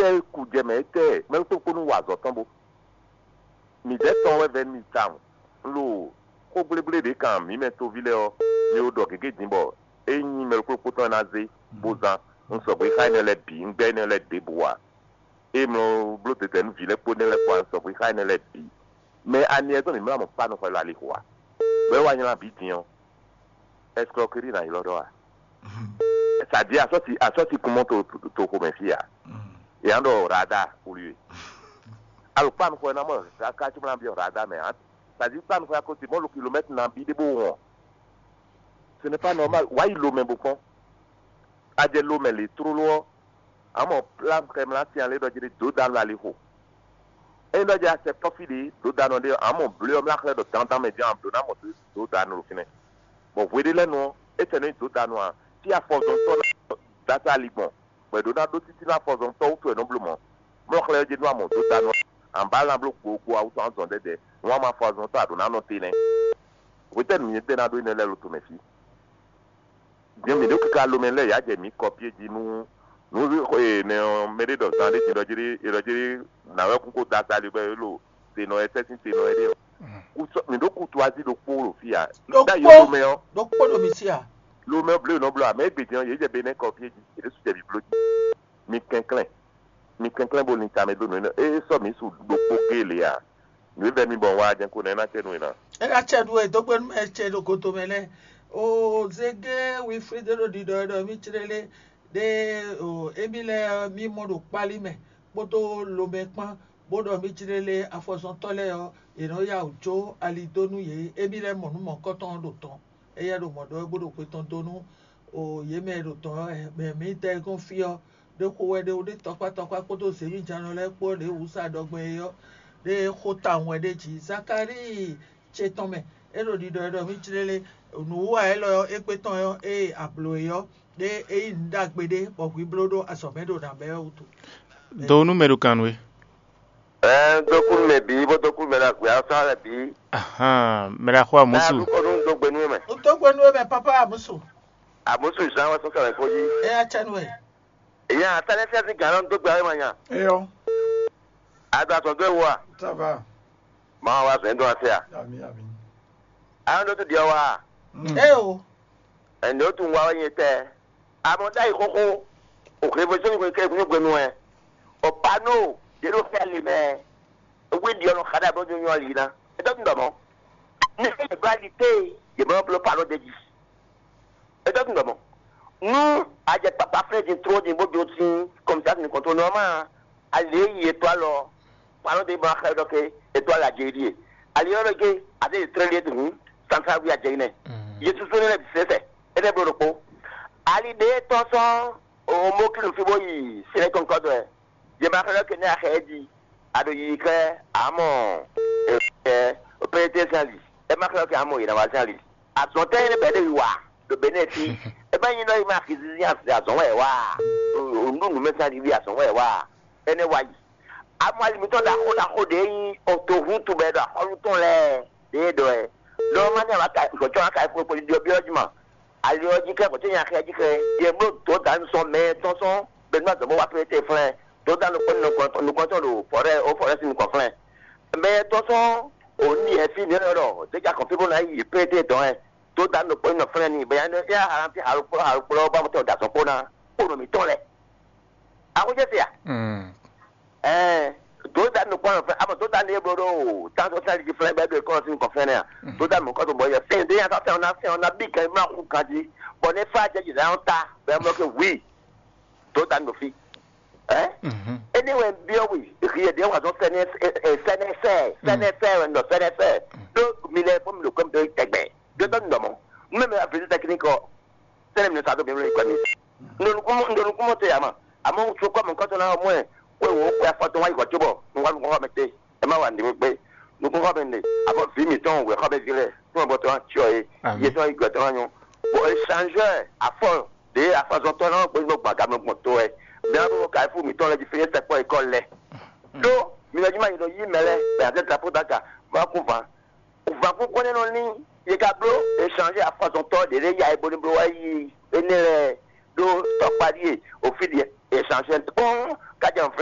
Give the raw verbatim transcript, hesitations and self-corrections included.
était Koudjeme, était, même si on nous a zotombo. Mi déton ouais ven mi tam. Lo, ko ble ble de kam, mi meto vile o, mi o do keke dimbo. E ni me ko poto naze, bozan, on so bri khayne le bi, ngbe ne le deboa. E mo blote ten vile po ne le kwa so bri khayne le bi. Mais aniezo mi me mo pa no fa la li kwa. We wa nyala bi dion. Escroquerie na ilo do a. Ça dit, à ça, à ça, tu commences au commercial. Et en radar, pour lui. Alors, pas nous faire un amour, ça, quand tu m'as bien radar, mais ça dit, pas nous faire à côté, moi, le kilomètre, n'a pas de bon. Ce n'est pas normal. Ouais, il l'eau, même beaucoup. À des l'eau, mais les trop loin. À mon plan, comme là, si on les doit dire deux dans la liho. Et il doit dire, c'est profilé, deux dans le à mon bleu, on l'a fait de temps en temps, mais bien, en donnant mon deux dans le final. Bon, vous voyez les noms, et c'est une deux dans le si à force de temps, data liban. Mais donner d'autres si à force de temps, tout est noblement. Moi, je dis, moi, mon tout à nous, en bas, en bloc, ou à autant de temps, moi, ma force de temps, donner nos télé. Vous êtes mis dans une lettre automatique. Bien, mais donc, quand l'homme est là, il y a des copies, dit nous, nous, nous, mais dans les il a dit, il a dit, n'a pas beaucoup data liban, c'est nos essais, c'est nos aides. Mais donc, tu as dit le pour le fiat. Donc, pour le monsieur. L'homme bleu, non bleu, mais bien, il y a bien copié, il est sous des bibliothèques. Mais quinquin, mais quinquin, bon, il t'a donné, et ça, mais sous le poké, léa. Nous venons bon, on a un coup, on a un coup, on a. Et la tchadoué, donc, on a un tchadou, cotomele. Oh, zégué, oui, Frédéric, de Michele, de Emile, Mimodo, Palime, Bodo, Lomekman, Bodo, Michele, à Foison Toléo, et Noya, Joe, Alidonouye, Emile, mon nom, coton d'autant. Et il y a le monde où on peut t'entendre au yémé de temps, mais mais tel qu'on fait de quoi de ou de toi quoi toi quoi quand on s'est mis dans les poids de où ça donc mais de hota ou de chi Zakari chetome et le dit de de michele nous a elle et péton et aployo de et ndak bede pour qui blodo à sommet de dans be auto do número canwe eh do kun me bi bo do kun me la kwa sa la bi aha me la kwa musu Utogwenwe papa amusu. Amusu Jean wa soka le koji. Eh achanwe. Eh ya tale se ti garan to gba manya. Eh yo. Ada so do wa. Ça va. Ma wa se ndo asia. Ami ami. An do to dia wa. Eh o. En do tun wa yin te. Amonda ikoko. O revolution ko ke bu gbenu e. O pano, de lo fe li me. O we di ono kada bo nyo ali na. E do ndo mo. Ni égalité. Je me rappelle par de dix. Et donc, non. Nous, avec papa frère de trop de beaux outils, comme ça, nous contrôlons normalement. Allez, étoile, parlons des banques, donc, étoile à Jérémy. Allez, on regarde, avec les traits de nous, sans savoir à Jérémy. Je suis sur le business, et les bureaux. Allez, des tonsons, au mot que nous faisons, c'est les concorde. Je me rappelle que nous avons dit, à de y créer, à mon, au P T S. E ma kala ka mo ina wa jali a so te ne be de wa do beneti e ba yin no ma kizi ya a so wa wa ndu nu me sa di a so wa wa ene wa a mo ali mi to da ko da ko de yin o to hu tu be da ko to le de do e do ma ne wa ka ko cho ka ko ko di obi ojuma ali oji ke ko te yan ke ji ke de mo to da nso me to so be na so mo wa pe te fren to da no ko no ko no ko to do fore o fore sin ko fren me to so oni e fi ni ro de ja ko fi bo na yi pe te don e to da no po no fre ni be ya no ya haran ti haru pro haru pro ba mo to da so po na o no mi to le a ko je se ya mm eh to da no po no fre amo to da ni bro ro ta so sa di fre be be ko sin ko fre na to da mo ko to bo ya se de ya ta se ona se ona bi kan ma ku kan ji bo ne fa je ji da ta be mo ke wi to da no fi eh anyway be we here there was no sense sense sense no sense do mi le pom lo kom de tegbe do don do mo me me afisi technique sense mi sa do be ko ni ndo ko ndo ko mo te ama ama so ko mo ko to na mo e we wo ko afa to wa ko jobo mo wa ko me te e ma wa ndi pe no ko ko be ni abo fi mi ton we ko be gile to bo to tio e ye to i ko to anyo bo échanger afo de afa zo to na ko no gba ga mo to e bien pour ka fu mi to le diference c'est pour école le do mi la juma ino yi mele be ate trapo daka ma ku va o va ku ko ne no ni ye ka blo échanger à façon to de le ya e boni blo wa yi ene do stop parier au fil échanger bon ka